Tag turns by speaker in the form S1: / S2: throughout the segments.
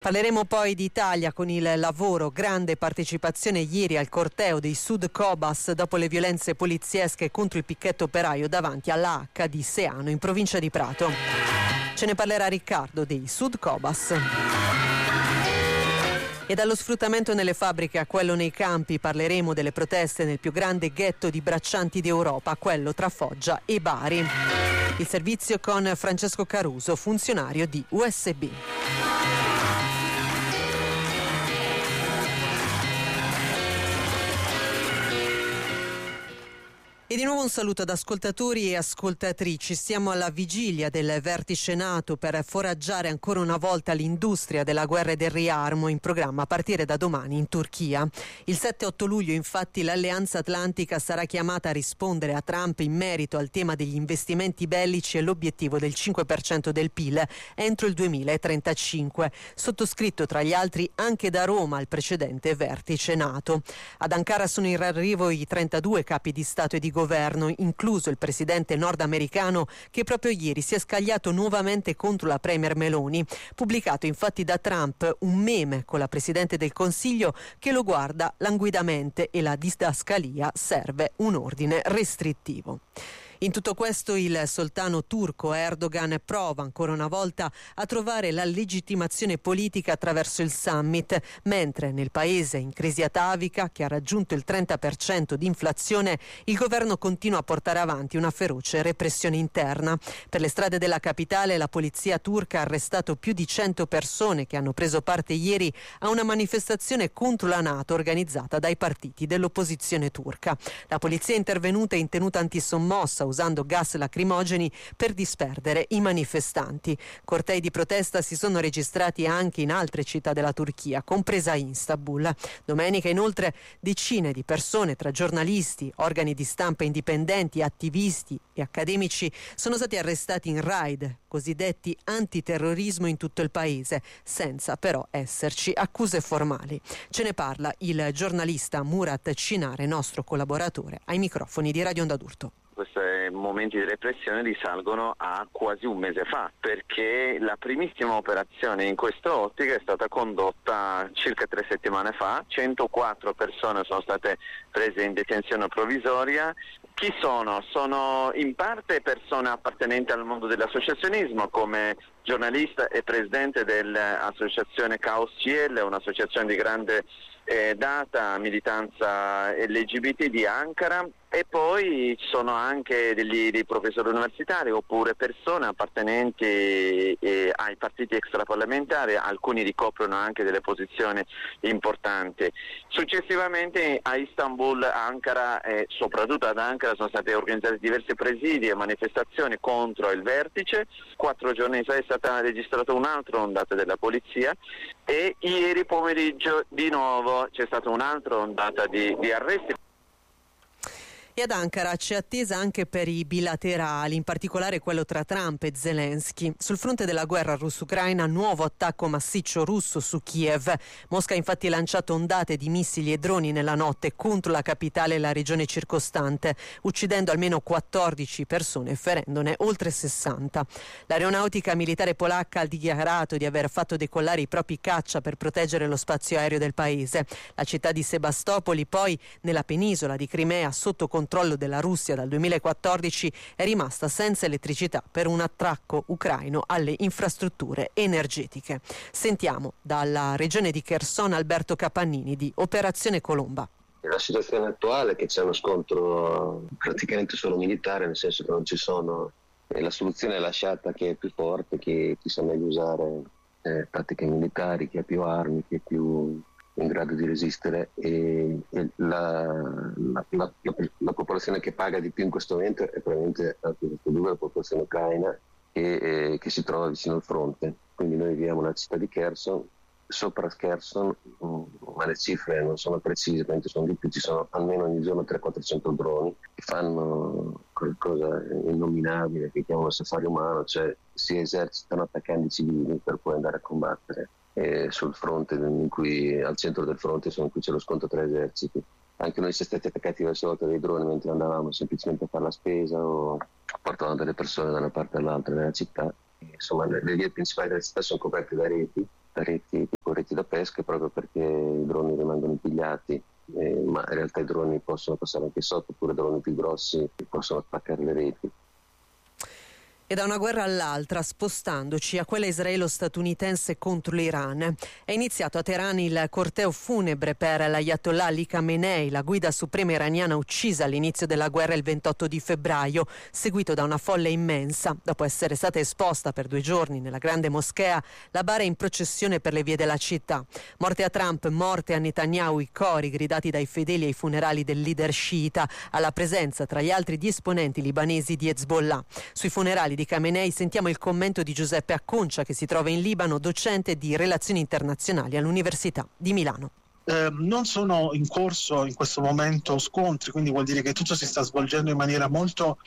S1: Parleremo poi di Italia con il lavoro, grande partecipazione ieri al corteo dei Sud Cobas dopo le violenze poliziesche contro il picchetto operaio davanti alla H di Seano in provincia di Prato. Ce ne parlerà Riccardo dei Sud Cobas. E dallo sfruttamento nelle fabbriche a quello nei campi parleremo delle proteste nel più grande ghetto di braccianti d'Europa, quello tra Foggia e Bari. Il servizio con Francesco Caruso, funzionario di USB. E di nuovo un saluto ad ascoltatori e ascoltatrici. Siamo alla vigilia del vertice NATO per foraggiare ancora una volta l'industria della guerra e del riarmo in programma a partire da domani in Turchia. Il 7-8 luglio infatti l'Alleanza Atlantica sarà chiamata a rispondere a Trump in merito al tema degli investimenti bellici e l'obiettivo del 5% del PIL entro il 2035, sottoscritto tra gli altri anche da Roma al precedente vertice NATO. Ad Ankara sono in arrivo i 32 capi di Stato e di governo, incluso il presidente nordamericano che proprio ieri si è scagliato nuovamente contro la premier Meloni. Pubblicato infatti da Trump un meme con la presidente del Consiglio che lo guarda languidamente e la didascalia serve un ordine restrittivo. In tutto questo il sultano turco Erdogan prova ancora una volta a trovare la legittimazione politica attraverso il summit, mentre nel paese in crisi atavica, che ha raggiunto il 30% di inflazione, il governo continua a portare avanti una feroce repressione interna. Per le strade della capitale la polizia turca ha arrestato più di 100 persone che hanno preso parte ieri a una manifestazione contro la NATO organizzata dai partiti dell'opposizione turca. La polizia è intervenuta in tenuta antisommossa usando gas lacrimogeni per disperdere i manifestanti. Cortei di protesta si sono registrati anche in altre città della Turchia, compresa Istanbul. Domenica inoltre decine di persone tra giornalisti, organi di stampa indipendenti, attivisti e accademici sono stati arrestati in raid cosiddetti antiterrorismo in tutto il paese, senza però esserci accuse formali. Ce ne parla il giornalista Murat Cinare, nostro collaboratore ai microfoni di Radio Onda d'Urto.
S2: Questi momenti di repressione risalgono a quasi un mese fa, perché la primissima operazione in quest'ottica è stata condotta circa 3 settimane fa. 104 persone sono state prese in detenzione provvisoria. Chi sono? Sono in parte persone appartenenti al mondo dell'associazionismo, come giornalista e presidente dell'associazione Caos CL, un'associazione di grande data, militanza LGBT di Ankara, e poi ci sono anche dei professori universitari oppure persone appartenenti ai partiti extraparlamentari, alcuni ricoprono anche delle posizioni importanti. Successivamente a Istanbul, Ankara e soprattutto ad Ankara sono state organizzate diversi presidi e manifestazioni contro il vertice. 4 giorni fa è stata registrata un'altra ondata della polizia e ieri pomeriggio di nuovo c'è stata un'altra ondata di arresti.
S1: E ad Ankara c'è attesa anche per i bilaterali, in particolare quello tra Trump e Zelensky. Sul fronte della guerra russo-ucraina, nuovo attacco massiccio russo su Kiev. Mosca ha infatti lanciato ondate di missili e droni nella notte contro la capitale e la regione circostante, uccidendo almeno 14 persone e ferendone oltre 60. L'aeronautica militare polacca ha dichiarato di aver fatto decollare i propri caccia per proteggere lo spazio aereo del paese. La città di Sebastopoli, poi, nella penisola di Crimea, sotto controllo della Russia dal 2014, è rimasta senza elettricità per un attacco ucraino alle infrastrutture energetiche. Sentiamo dalla regione di Kherson Alberto Capannini di Operazione Colomba.
S3: La situazione attuale è che c'è uno scontro praticamente solo militare, nel senso che non ci sono, la soluzione è lasciata che è più forte, che sa meglio usare tattiche militari, che ha più armi, che è più in grado di resistere, e la popolazione che paga di più in questo momento è probabilmente la popolazione ucraina che si trova vicino al fronte. Quindi noi viviamo nella città di Kherson, sopra Kherson, ma le cifre non sono precise, perché sono di più, ci sono almeno ogni giorno 300-400 droni che fanno qualcosa innominabile che chiamano safari umano, cioè si esercitano attaccando i civili per poi andare a combattere sul fronte in cui, al centro del fronte, in cui c'è lo scontro tra eserciti. Anche noi siamo stati attaccati verso volta dai droni mentre andavamo semplicemente a fare la spesa o portavamo delle persone da una parte all'altra della città. Insomma, le vie principali della città sono coperte da reti da pesca proprio perché i droni rimangono impigliati, ma in realtà i droni possono passare anche sotto, oppure droni più grossi che possono attaccare le reti.
S1: E da una guerra all'altra, spostandoci a quella israelo-statunitense contro l'Iran, è iniziato a Teheran il corteo funebre per l'Ayatollah Ali Khamenei, la guida suprema iraniana uccisa all'inizio della guerra il 28 di febbraio, seguito da una folla immensa. Dopo essere stata esposta per 2 giorni nella grande moschea, la bara è in processione per le vie della città. Morte a Trump, morte a Netanyahu, i cori gridati dai fedeli ai funerali del leader sciita, alla presenza tra gli altri di esponenti libanesi di Hezbollah. Sui funerali di Khamenei sentiamo il commento di Giuseppe Acconcia, che si trova in Libano, docente di relazioni internazionali all'Università di Milano.
S4: Non sono in corso in questo momento scontri, quindi vuol dire che tutto si sta svolgendo in maniera molto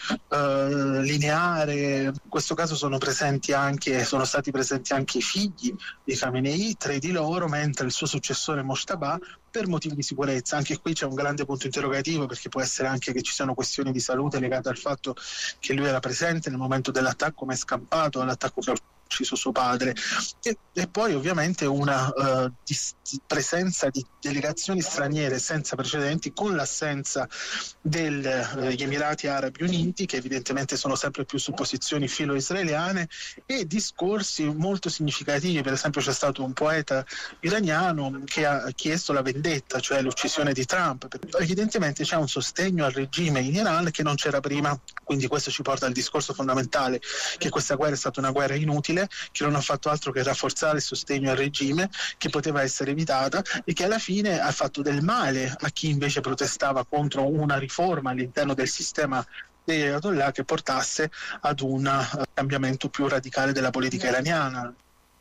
S4: lineare. In questo caso sono stati presenti anche i figli di Khamenei, 3 di loro, mentre il suo successore Mojtaba, per motivi di sicurezza. Anche qui c'è un grande punto interrogativo, perché può essere anche che ci siano questioni di salute legate al fatto che lui era presente nel momento dell'attacco, ma è scappato all'attacco che ha ucciso suo padre, e poi ovviamente una presenza di delegazioni straniere senza precedenti, con l'assenza degli Emirati Arabi Uniti, che evidentemente sono sempre più su posizioni filo-israeliane, e discorsi molto significativi. Per esempio c'è stato un poeta iraniano che ha chiesto la vendetta, cioè l'uccisione di Trump. Evidentemente c'è un sostegno al regime in Iran che non c'era prima, quindi questo ci porta al discorso fondamentale che questa guerra è stata una guerra inutile, che non ha fatto altro che rafforzare il sostegno al regime, che poteva essere evitata, e che alla fine ha fatto del male a chi invece protestava contro una riforma all'interno del sistema degli Ayatollah che portasse ad un cambiamento più radicale della politica iraniana.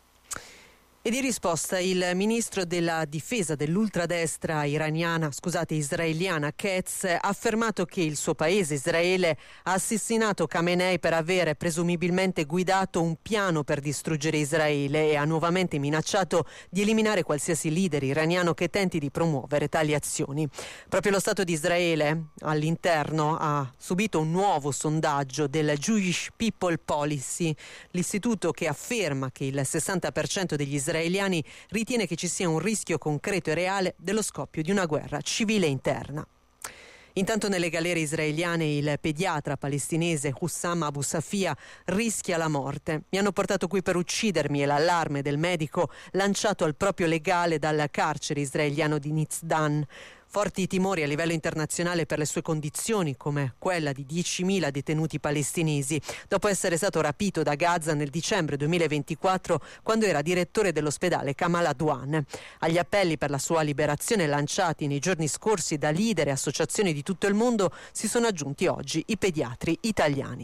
S1: E di risposta il ministro della difesa dell'ultradestra israeliana Katz ha affermato che il suo paese, Israele, ha assassinato Khamenei per avere presumibilmente guidato un piano per distruggere Israele, e ha nuovamente minacciato di eliminare qualsiasi leader iraniano che tenti di promuovere tali azioni. Proprio lo Stato di Israele all'interno ha subito un nuovo sondaggio del Jewish People Policy, l'istituto che afferma che il 60% degli israeliani ritiene che ci sia un rischio concreto e reale dello scoppio di una guerra civile interna. Intanto nelle galere israeliane il pediatra palestinese Hussam Abu Safia rischia la morte. Mi hanno portato qui per uccidermi, è l'allarme del medico lanciato al proprio legale dal carcere israeliano di Nizdan. Forti timori a livello internazionale per le sue condizioni, come quella di 10.000 detenuti palestinesi, dopo essere stato rapito da Gaza nel dicembre 2024, quando era direttore dell'ospedale Kamal Adwan. Agli appelli per la sua liberazione lanciati nei giorni scorsi da leader e associazioni di tutto il mondo si sono aggiunti oggi i pediatri italiani.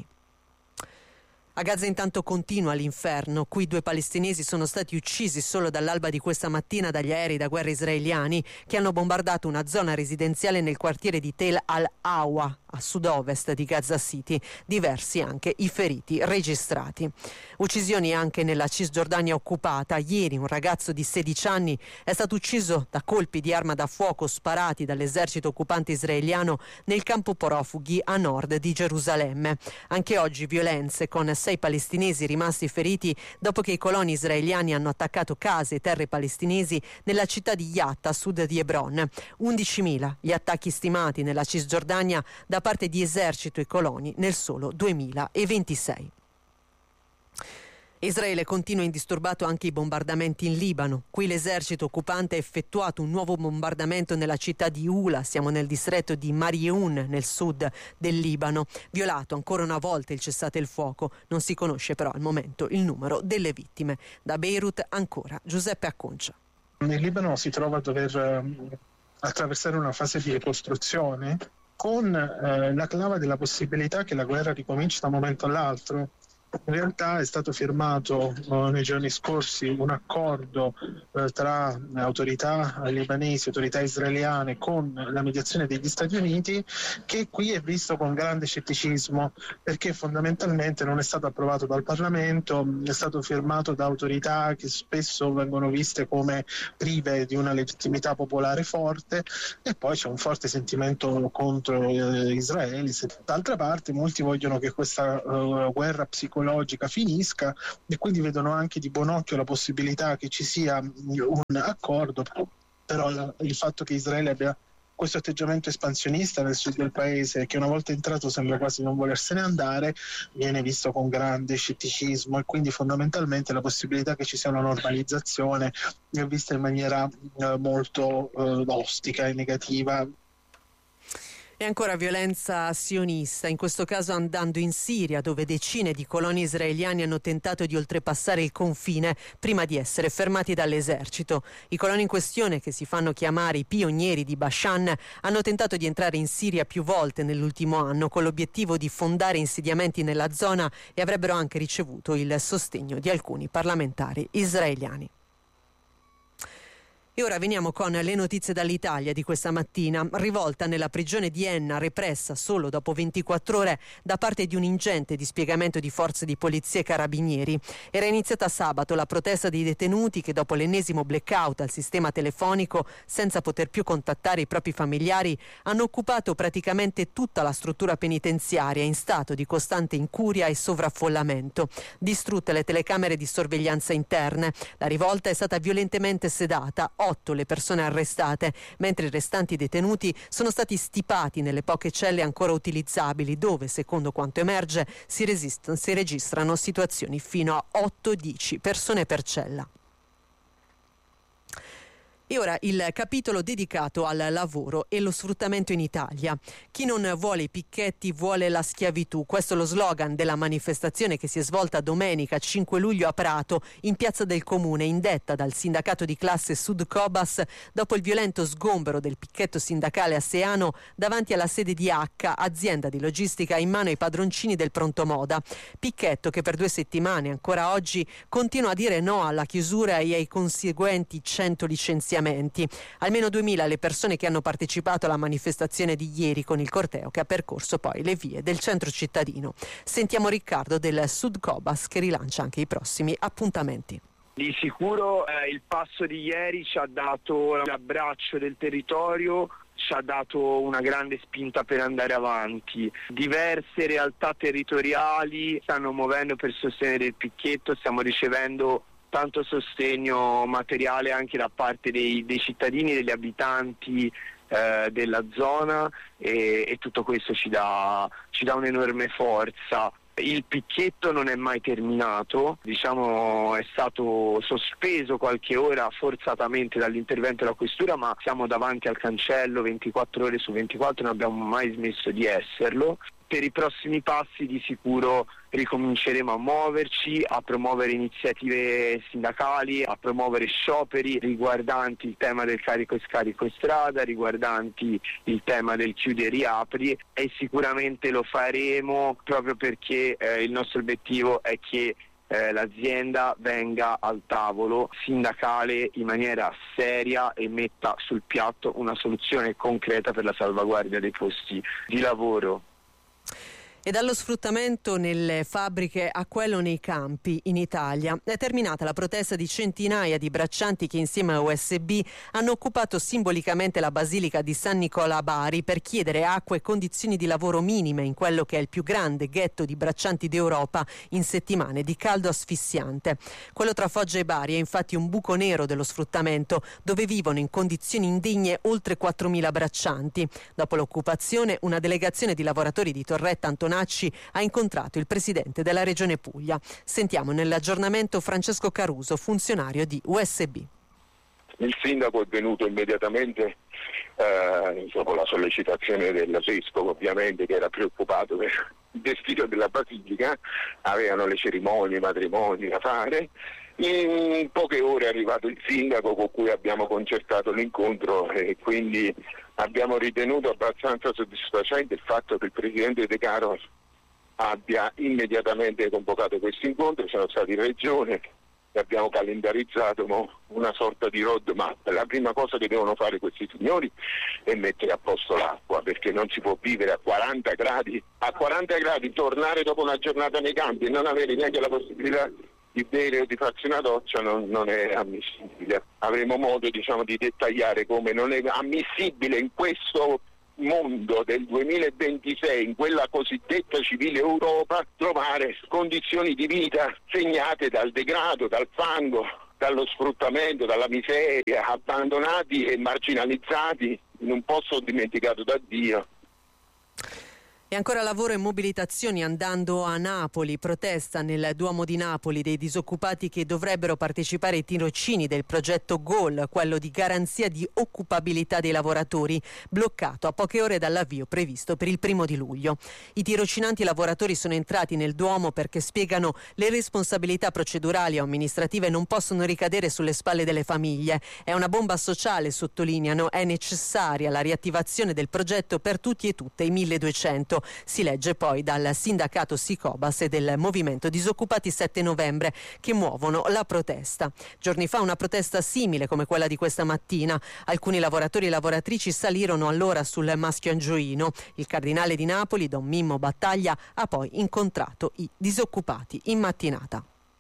S1: A Gaza intanto continua l'inferno. Qui 2 palestinesi sono stati uccisi solo dall'alba di questa mattina dagli aerei da guerra israeliani, che hanno bombardato una zona residenziale nel quartiere di Tel al-Awa, a sud-ovest di Gaza City. Diversi anche i feriti registrati. Uccisioni anche nella Cisgiordania occupata. Ieri un ragazzo di 16 anni è stato ucciso da colpi di arma da fuoco sparati dall'esercito occupante israeliano nel campo profughi a nord di Gerusalemme. Anche oggi violenze, con 6 palestinesi rimasti feriti dopo che i coloni israeliani hanno attaccato case e terre palestinesi nella città di Yatta, a sud di Hebron. 11.000 gli attacchi stimati nella Cisgiordania da parte di esercito e coloni nel solo 2026. Israele continua indisturbato anche i bombardamenti in Libano. Qui l'esercito occupante ha effettuato un nuovo bombardamento nella città di Ula, siamo nel distretto di Marieun, nel sud del Libano. Violato ancora una volta il cessate il fuoco. Non si conosce però al momento il numero delle vittime. Da Beirut ancora Giuseppe Acconcia.
S4: Il Libano si trova a dover attraversare una fase di ricostruzione con la clava della possibilità che la guerra ricominci da un momento all'altro. In realtà è stato firmato nei giorni scorsi un accordo tra autorità libanesi, autorità israeliane, con la mediazione degli Stati Uniti, che qui è visto con grande scetticismo, perché fondamentalmente non è stato approvato dal Parlamento, è stato firmato da autorità che spesso vengono viste come prive di una legittimità popolare forte, e poi c'è un forte sentimento contro Israele. D'altra parte molti vogliono che questa guerra psicologica ecologica finisca, e quindi vedono anche di buon occhio la possibilità che ci sia un accordo, però il fatto che Israele abbia questo atteggiamento espansionista nel sud del paese, che una volta entrato sembra quasi non volersene andare, viene visto con grande scetticismo, e quindi fondamentalmente la possibilità che ci sia una normalizzazione è vista in maniera molto ostica e negativa.
S1: E ancora violenza sionista, in questo caso andando in Siria, dove decine di coloni israeliani hanno tentato di oltrepassare il confine prima di essere fermati dall'esercito. I coloni in questione, che si fanno chiamare i pionieri di Bashan, hanno tentato di entrare in Siria più volte nell'ultimo anno con l'obiettivo di fondare insediamenti nella zona, e avrebbero anche ricevuto il sostegno di alcuni parlamentari israeliani. E ora veniamo con le notizie dall'Italia di questa mattina. Rivolta nella prigione di Enna, repressa solo dopo 24 ore da parte di un ingente dispiegamento di forze di polizia e carabinieri. Era iniziata sabato la protesta dei detenuti che, dopo l'ennesimo blackout al sistema telefonico, senza poter più contattare i propri familiari, hanno occupato praticamente tutta la struttura penitenziaria in stato di costante incuria e sovraffollamento. Distrutte le telecamere di sorveglianza interne. La rivolta è stata violentemente sedata. 8 le persone arrestate, mentre i restanti detenuti sono stati stipati nelle poche celle ancora utilizzabili, dove, secondo quanto emerge, si registrano situazioni fino a 8-10 persone per cella. E ora il capitolo dedicato al lavoro e lo sfruttamento in Italia. Chi non vuole i picchetti vuole la schiavitù. Questo è lo slogan della manifestazione che si è svolta domenica 5 luglio a Prato, in Piazza del Comune, indetta dal sindacato di classe Sud Cobas dopo il violento sgombero del picchetto sindacale a Seano davanti alla sede di H, azienda di logistica in mano ai padroncini del pronto moda. Picchetto che per 2 settimane, ancora oggi, continua a dire no alla chiusura e ai conseguenti 100 licenziamenti. Almeno 2000 le persone che hanno partecipato alla manifestazione di ieri, con il corteo che ha percorso poi le vie del centro cittadino. Sentiamo Riccardo del Sud Cobas, che rilancia anche i prossimi appuntamenti.
S5: Di sicuro il passo di ieri ci ha dato l'abbraccio del territorio, ci ha dato una grande spinta per andare avanti. Diverse realtà territoriali stanno muovendo per sostenere il picchetto, stiamo ricevendo tanto sostegno materiale anche da parte dei cittadini, degli abitanti della zona, e tutto questo ci dà un'enorme forza. Il picchetto non è mai terminato, è stato sospeso qualche ora forzatamente dall'intervento della questura, ma siamo davanti al cancello 24 ore su 24, non abbiamo mai smesso di esserlo. Per i prossimi passi di sicuro ricominceremo a muoverci, a promuovere iniziative sindacali, a promuovere scioperi riguardanti il tema del carico e scarico in strada, riguardanti il tema del chiudi e riapri, e sicuramente lo faremo proprio perché il nostro obiettivo è che l'azienda venga al tavolo sindacale in maniera seria e metta sul piatto una soluzione concreta per la salvaguardia dei posti di lavoro.
S1: E dallo sfruttamento nelle fabbriche a quello nei campi in Italia è terminata la protesta di centinaia di braccianti che, insieme a USB, hanno occupato simbolicamente la Basilica di San Nicola a Bari per chiedere acqua e condizioni di lavoro minime in quello che è il più grande ghetto di braccianti d'Europa in settimane di caldo asfissiante. Quello tra Foggia e Bari è infatti un buco nero dello sfruttamento, dove vivono in condizioni indegne oltre 4.000 braccianti. Dopo l'occupazione, una delegazione di lavoratori di Torretta Antonacci ha incontrato il presidente della Regione Puglia. Sentiamo nell'aggiornamento Francesco Caruso, funzionario di USB.
S6: Il sindaco è venuto immediatamente con la sollecitazione del vescovo, ovviamente, che era preoccupato per il destino della Basilica. Avevano le cerimonie, i matrimoni da fare. In poche ore è arrivato il sindaco, con cui abbiamo concertato l'incontro, e quindi abbiamo ritenuto abbastanza soddisfacente il fatto che il presidente De Caro abbia immediatamente convocato questo incontro. Siamo stati in regione e abbiamo calendarizzato una sorta di road map. La prima cosa che devono fare questi signori è mettere a posto l'acqua, perché non si può vivere a 40 gradi, tornare dopo una giornata nei campi e non avere neanche la possibilità di bere o di farsi una doccia non è ammissibile. Avremo modo di dettagliare come non è ammissibile in questo mondo del 2026, in quella cosiddetta civile Europa, trovare condizioni di vita segnate dal degrado, dal fango, dallo sfruttamento, dalla miseria, abbandonati e marginalizzati in un posto dimenticato da Dio.
S1: E ancora lavoro e mobilitazioni andando a Napoli, protesta nel Duomo di Napoli dei disoccupati che dovrebbero partecipare ai tirocini del progetto GOL, quello di garanzia di occupabilità dei lavoratori, bloccato a poche ore dall'avvio previsto per il 1° di luglio. I tirocinanti lavoratori sono entrati nel Duomo perché spiegano le responsabilità procedurali o amministrative non possono ricadere sulle spalle delle famiglie. È una bomba sociale, sottolineano, è necessaria la riattivazione del progetto per tutti e tutte i 1200. Si legge poi dal sindacato Sicobas e del movimento Disoccupati 7 novembre che muovono la protesta. Giorni fa una protesta simile come quella di questa mattina. Alcuni lavoratori e lavoratrici salirono allora sul Maschio Angioino. Il cardinale di Napoli, Don Mimmo Battaglia, ha poi incontrato i disoccupati in mattinata.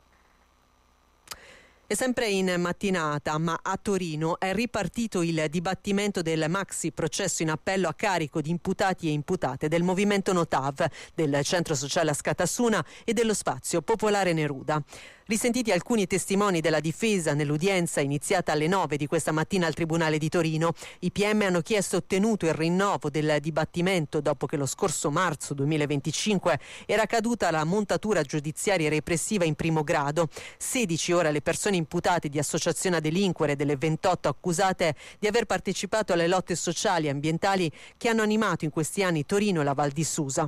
S1: E sempre in mattinata, ma a Torino, è ripartito il dibattimento del maxi processo in appello a carico di imputati e imputate del movimento Notav, del Centro Sociale Ascatassuna e dello Spazio Popolare Neruda. Risentiti alcuni testimoni della difesa nell'udienza iniziata alle 9 di questa mattina al Tribunale di Torino, i PM hanno chiesto e ottenuto il rinnovo del dibattimento dopo che lo scorso marzo 2025 era caduta la montatura giudiziaria repressiva in primo grado. 16 ora le persone imputate di associazione a delinquere delle 28 accusate di aver partecipato alle lotte sociali e ambientali che hanno animato in questi anni Torino e la Val di Susa.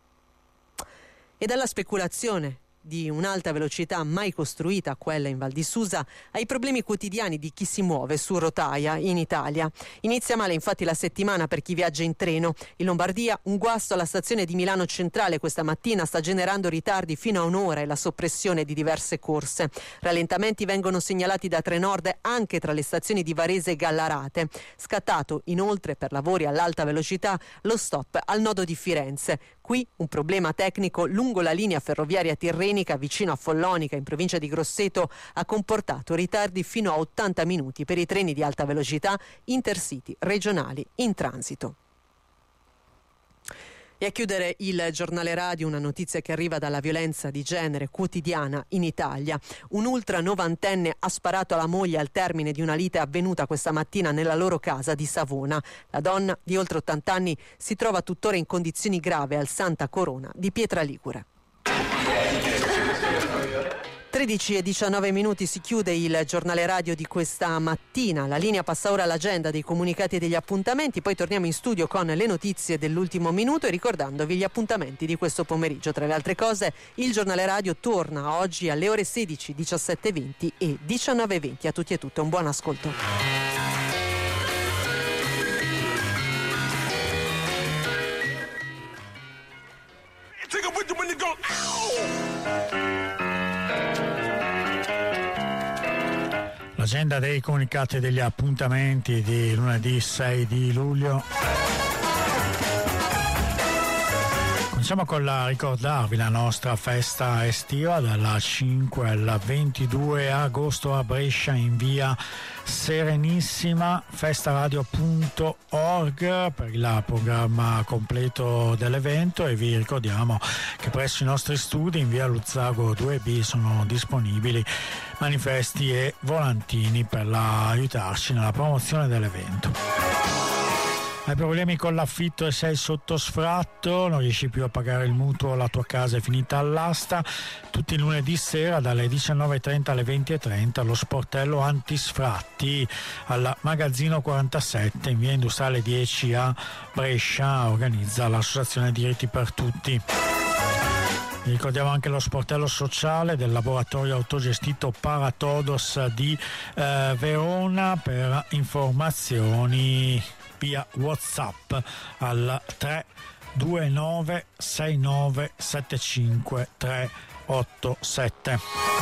S1: E dalla speculazione di un'alta velocità mai costruita, quella in Val di Susa, ai problemi quotidiani di chi si muove su rotaia in Italia. Inizia male infatti la settimana per chi viaggia in treno. In Lombardia un guasto alla stazione di Milano Centrale questa mattina sta generando ritardi fino a un'ora e la soppressione di diverse corse. Rallentamenti vengono segnalati da Trenord anche tra le stazioni di Varese e Gallarate. Scattato inoltre per lavori all'alta velocità lo stop al nodo di Firenze. Qui un problema tecnico lungo la linea ferroviaria tirrenica vicino a Follonica in provincia di Grosseto ha comportato ritardi fino a 80 minuti per i treni di alta velocità intercity regionali in transito. E a chiudere il giornale radio una notizia che arriva dalla violenza di genere quotidiana in Italia. Un ultra novantenne ha sparato alla moglie al termine di una lite avvenuta questa mattina nella loro casa di Savona. La donna di oltre 80 anni si trova tuttora in condizioni gravi al Santa Corona di Pietraligure. 13:19 si chiude il giornale radio di questa mattina. La linea passa ora all'agenda dei comunicati e degli appuntamenti, poi torniamo in studio con le notizie dell'ultimo minuto e ricordandovi gli appuntamenti di questo pomeriggio. Tra le altre cose, il giornale radio torna oggi alle ore 16, 17:20 e 19:20. A tutti e tutte un buon ascolto.
S7: L'agenda dei comunicati e degli appuntamenti di lunedì 6 di luglio. Cominciamo con ricordarvi la nostra festa estiva dalla 5 al 22 agosto a Brescia in via Serenissima, festaradio.org per il programma completo dell'evento, e vi ricordiamo che presso i nostri studi in via Luzzago 2B sono disponibili manifesti e volantini per aiutarci nella promozione dell'evento. Hai problemi con l'affitto e sei sotto sfratto, non riesci più a pagare il mutuo, la tua casa è finita all'asta? Tutti i lunedì sera dalle 19:30 alle 20:30 lo sportello antisfratti al Magazzino 47 in via Industriale 10 a Brescia organizza l'associazione Diritti per Tutti. Vi ricordiamo anche lo sportello sociale del laboratorio autogestito Paratodos di Verona. Per informazioni via WhatsApp al 329 69 75 387.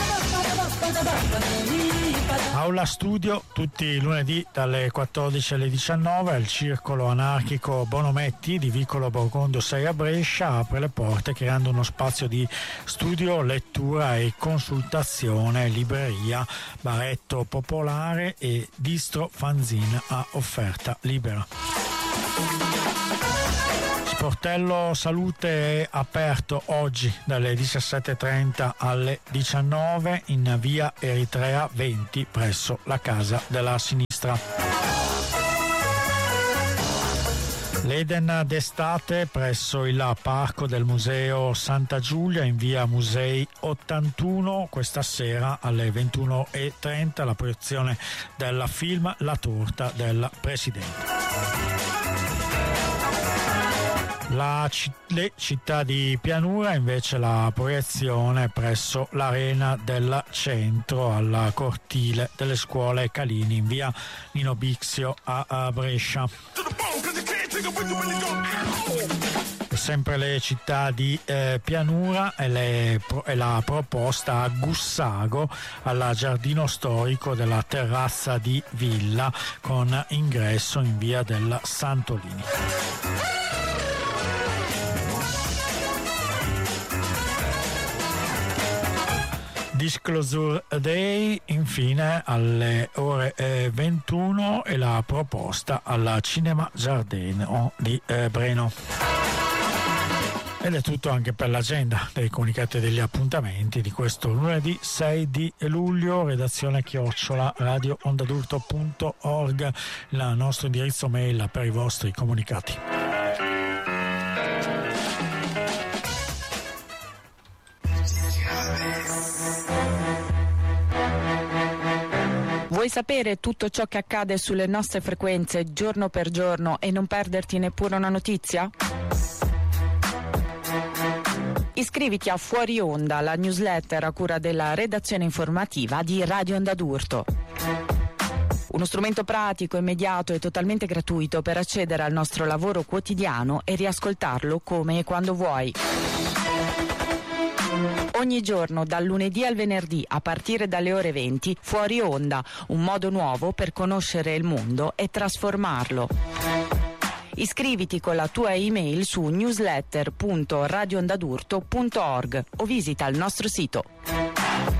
S7: Aula studio tutti i lunedì dalle 14 alle 19 al Circolo Anarchico Bonometti di Vicolo Borgondo 6 a Brescia apre le porte creando uno spazio di studio, lettura e consultazione, libreria, baretto popolare e distro fanzine a offerta libera. Sportello Salute è aperto oggi dalle 17.30 alle 19 in via Eritrea 20 presso la Casa della Sinistra. L'Eden d'estate presso il parco del Museo Santa Giulia in via Musei 81 questa sera alle 21.30 la proiezione del film La torta del Presidente. Le città di Pianura invece la proiezione presso l'Arena del Centro al cortile delle scuole Calini in via Nino Bixio a Brescia. Sempre le città di Pianura e la proposta a Gussago al giardino storico della terrazza di Villa con ingresso in via del Santolini. Disclosure Day infine alle ore 21 e la proposta al Cinema Giardino di Breno. Ed è tutto anche per l'agenda dei comunicati e degli appuntamenti di questo lunedì 6 di luglio, redazione @radioondadurto.org, il nostro indirizzo mail per i vostri comunicati.
S8: Vuoi sapere tutto ciò che accade sulle nostre frequenze giorno per giorno e non perderti neppure una notizia? Iscriviti a Fuori Onda, la newsletter a cura della redazione informativa di Radio Onda d'Urto. Uno strumento pratico, immediato e totalmente gratuito per accedere al nostro lavoro quotidiano e riascoltarlo come e quando vuoi. Ogni giorno, dal lunedì al venerdì, a partire dalle ore 20, Fuori Onda, un modo nuovo per conoscere il mondo e trasformarlo. Iscriviti con la tua email su newsletter.radioondadurto.org o visita il nostro sito.